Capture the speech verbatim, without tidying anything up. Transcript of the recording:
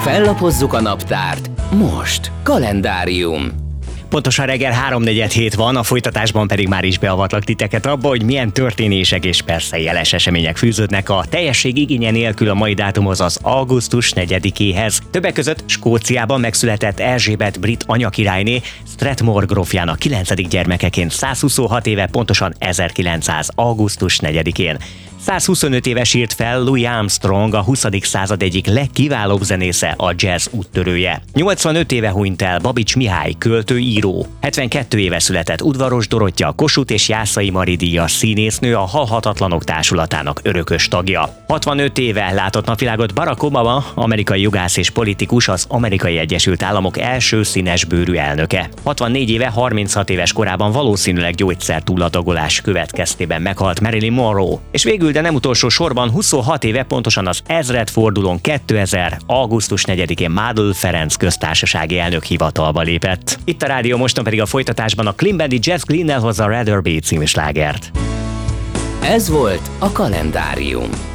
Fellapozzuk a naptárt. Most kalendárium. Pontosan reggel háromnegyed hét van, a folytatásban pedig már is beavatlak titeket abba, hogy milyen történések és persze jeles események fűződnek a teljesség igénye nélkül a mai dátumhoz, az augusztus negyedikéhez. Többek között Skóciában megszületett Erzsébet brit anyakirályné, Strathmore grófjának kilencedik gyermekeként százhuszonhat éve, pontosan ezerkilencszáz. augusztus negyedikén. százhuszonöt éves írt fel Louis Armstrong, a huszadik század egyik legkiválóbb zenésze, a jazz úttörője. nyolcvanöt éve hunyt el Babits Mihály, költő, író. hetvenkét éve született Udvaros Dorottya, Kossuth és Jászai Mari díjas színésznő, a Halhatatlanok társulatának örökös tagja. hatvanöt éve látott napvilágot Barack Obama, amerikai jogász és politikus, az Amerikai Egyesült Államok első színesbőrű elnöke. hatvannégy éve, harminchat éves korában valószínűleg gyógyszertúladagolás következtében meghalt Marilyn Monroe. És végül, de nem utolsó sorban, huszonhat éve, pontosan az ezredfordulón kétezer. augusztus negyedikén Mádl Ferenc köztársasági elnök hivatalba lépett. Itt a rádió mostan pedig a folytatásban a Clean Bandit Jazz Clean-nel hozza a Rather Be című slágert. Ez volt a kalendárium.